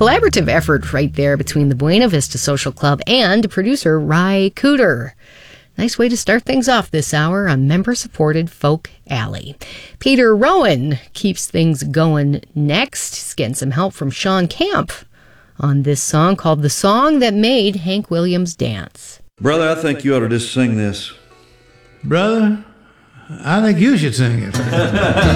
collaborative effort right there between the Buena Vista Social Club and producer Ry Cooder. Nice way to start things off this hour on member-supported Folk Alley. Peter Rowan keeps things going next. He's getting some help from Sean Camp on this song called The Song That Made Hank Williams Dance. Brother, I think you ought to just sing this. Brother, I think you should sing it.